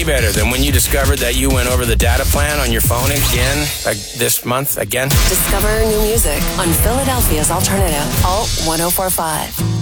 way better than when you discovered that you went over the data plan on your phone again, this month again. Discover new music on Philadelphia's Alternative, Alt 104.5.